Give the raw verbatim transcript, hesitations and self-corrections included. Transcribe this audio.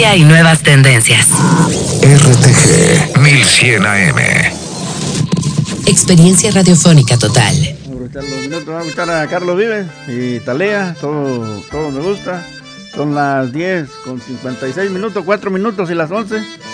y nuevas tendencias. R T G mil cien A M. Experiencia radiofónica total. Vamos a escuchar los minutos, vamos a escuchar a Carlos Vives y Talía, todo, todo me gusta. Son las diez con cincuenta y seis minutos, cuatro minutos y las once.